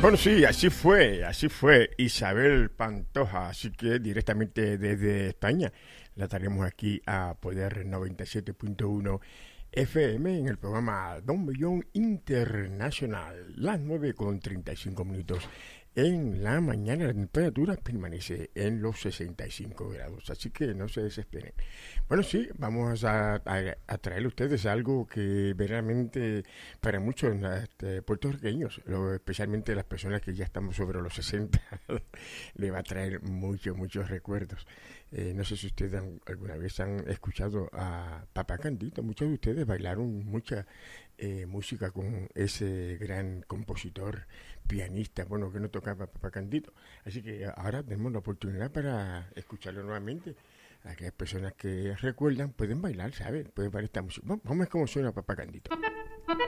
Bueno, sí, así fue Isabel Pantoja, así que directamente desde España la traemos aquí a Poder 97.1 FM en el programa Don Millón Internacional, las 9:35 en la mañana. La temperatura permanece en los 65 grados, así que no se desesperen. Bueno, sí, vamos a traerle a ustedes algo que verdaderamente para muchos puertorriqueños, especialmente las personas que ya estamos sobre los 60, le va a traer muchos recuerdos. No sé si ustedes alguna vez han escuchado a Papá Candito. Muchos de ustedes bailaron mucha música con ese gran compositor, pianista, bueno, que no tocaba Papá Candito. Así que ahora tenemos la oportunidad para escucharlo nuevamente. Aquellas personas que recuerdan pueden bailar, ¿saben? Pueden bailar esta música. Vamos a ver cómo suena Papá Candito.